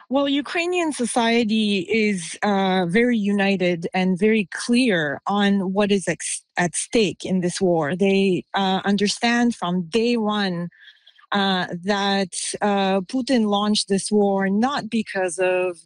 Well, Ukrainian society is very united and very clear on what is at stake in this war. They understand from day one that Putin launched this war not because of